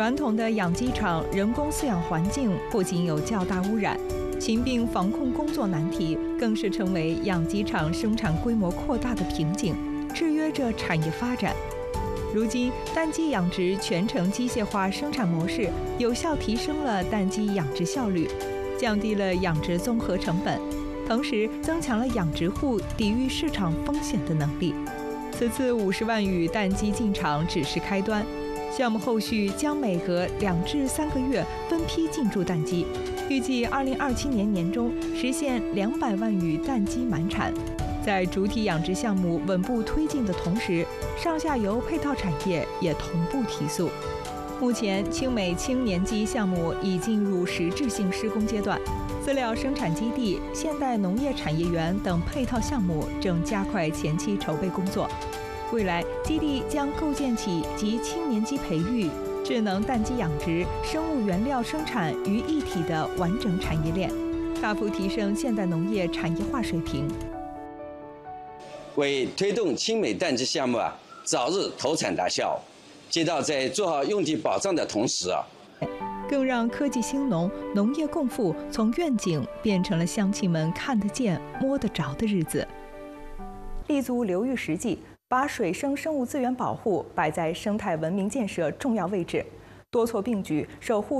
传统的养鸡场人工饲养环境不仅有较大污染，禽病防控工作难题更是成为养鸡场生产规模扩大的瓶颈，制约着产业发展。如今，蛋鸡养殖全程机械化生产模式，有效提升了蛋鸡养殖效率，降低了养殖综合成本，同时增强了养殖户抵御市场风险的能力。此次50万羽蛋鸡进场只是开端，项目后续将每隔2至3个月分批进驻蛋鸡，预计2027年年中实现200万羽蛋鸡满产。在主体养殖项目稳步推进的同时，上下游配套产业也同步提速。目前，青美青年鸡项目已进入实质性施工阶段，饲料生产基地、现代农业产业园等配套项目正加快前期筹备工作。未来，基地将构建起集青年鸡培育、智能蛋鸡养殖、生物原料生产于一体的完整产业链，大幅提升现代农业产业化水平。 为推动青美蛋鸡项目早日投产达销，街道在做好用地保障的同时更让科技兴农、农业共富从愿景变成了乡亲们看得见、摸得着的日子。立足流域实际，把水生生物资源保护摆在生态文明建设重要位置，多措并举，守护